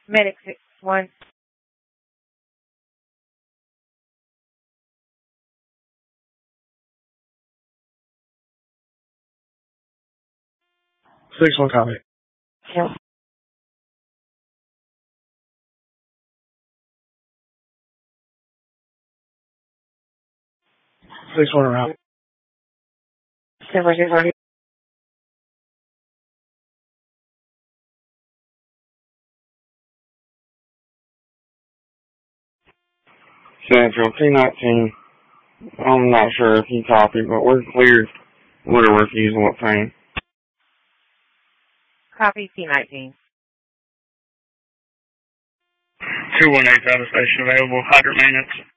Medic 1. 6-1 copy. Yep. 6-1 around. 6-1. Central P19. I'm not sure if he copied, but we're cleared with a refusal at Payne. Copy P19. 218 out of station available, hydrant maintenance.